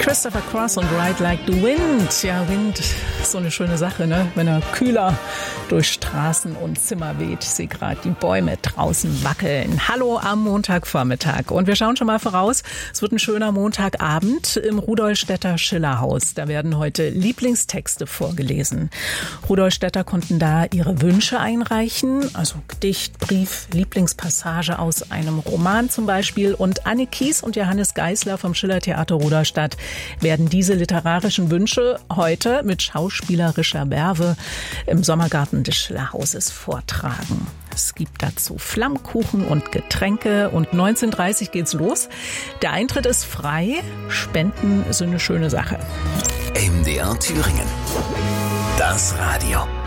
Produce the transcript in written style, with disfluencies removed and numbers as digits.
Christopher Cross und Ride Like the Wind. Ja, Wind ist so eine schöne Sache, ne? Wenn er kühler durch Straßen und Zimmer weht. Ich sehe gerade die Bäume draußen wackeln. Hallo am Montagvormittag. Und wir schauen schon mal voraus. Es wird ein schöner Montagabend im Rudolstädter Schillerhaus. Da werden heute Lieblingstexte vorgelesen. Rudolstädter konnten da ihre Wünsche einreichen. Also Gedicht, Brief, Lieblingspassage aus einem Roman zum Beispiel. Und Anne Kies und Johannes Geisler vom Schillertheater Rudolstadt werden diese literarischen Wünsche heute mit schauspielerischer Werbe im Sommergarten des Schillerhauses vortragen. Es gibt dazu Flammkuchen und Getränke und 19:30 Uhr geht's los. Der Eintritt ist frei, Spenden sind eine schöne Sache. MDR Thüringen. Das Radio.